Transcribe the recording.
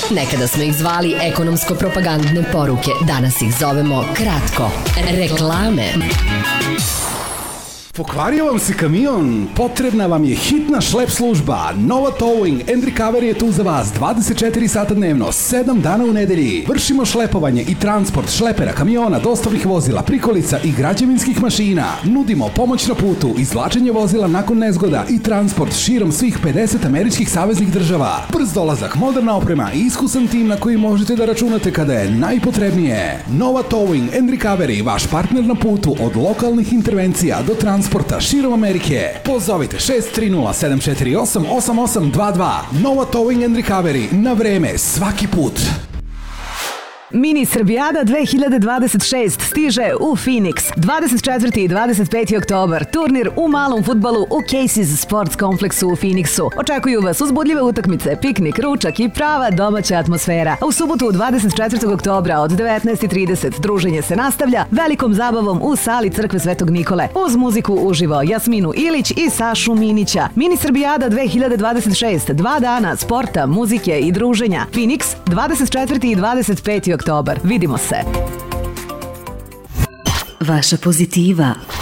Nekada smo ih zvali ekonomsko-propagandne poruke, danas ih zovemo kratko. Reklame. Pokvario vam se kamion? Potrebna vam je hitna šlep služba. Nova Towing and Recovery je tu za vas 24 sata dnevno, 7 dana u nedelji. Vršimo šlepovanje i transport šlepera, kamiona, dostavnih vozila, prikolica i građevinskih mašina. Nudimo pomoć na putu, izvlačenje vozila nakon nezgoda i transport širom svih 50 američkih saveznih država. Brz dolazak, moderna oprema i iskusan tim na koji možete da računate kada je najpotrebnije. Nova Towing and Recovery, vaš partner na putu od lokalnih intervencija do transporta širom Amerike. Pozovite 630-748-8822. Nova Towing and Recovery. Na vreme, svaki put. Mini Srbijada 2026 stiže u Phoenix. 24. i 25. oktobar. Turnir u malom fudbalu u Casey's Sports kompleksu u Phoenixu. Očekuju vas uzbudljive utakmice, piknik, ručak i prava domaća atmosfera. A u subotu 24. oktobra od 19:30 druženje se nastavlja velikom zabavom u sali Crkve Svetog Nikole. Uz muziku uživo Jasminu Ilić i Sašu Minića. Mini Srbijada 2026. 2 dana sporta, muzike i druženja. Phoenix 24. i 25. oktobar. Vidimo se. Vaša pozitiva.